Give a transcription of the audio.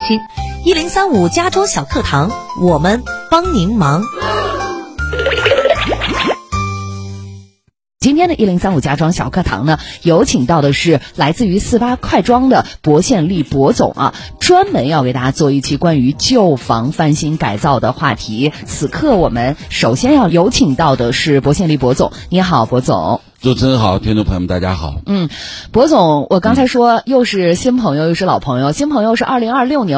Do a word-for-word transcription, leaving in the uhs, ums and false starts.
心。一零三五家装小课堂，我们帮您忙。 今天的一零三五家装小课堂呢，有请到的是来自于四八快装的博献利博总啊，专门要给大家做一期关于旧房翻新改造的话题。此刻我们首先要有请到的是博献利博总。你好，博总。 主持人好，听众朋友们大家好。 嗯，博总，我刚才说又是新朋友又是老朋友，新朋友是二零二六年